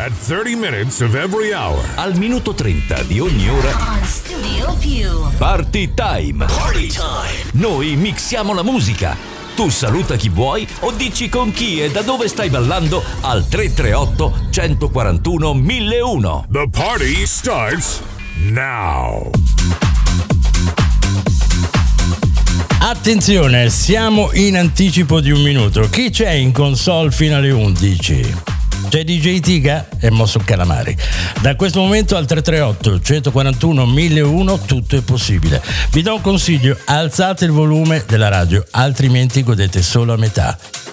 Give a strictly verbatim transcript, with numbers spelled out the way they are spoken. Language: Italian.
At thirty minutes of every hour. Al minuto trenta di ogni ora. On Studio Più. Party time. Party time. Noi mixiamo la musica. Tu saluta chi vuoi o dici con chi e da dove stai ballando al tre tre otto, uno quattro uno, mille uno. The party starts now. Attenzione, siamo in anticipo di un minuto. Chi c'è in console fino alle undici? C'è D J Tiga e Mosso Calamari. Da questo momento al tre tre otto, uno quattro uno, mille uno tutto è possibile. Vi do un consiglio: alzate il volume della radio, altrimenti godete solo a metà.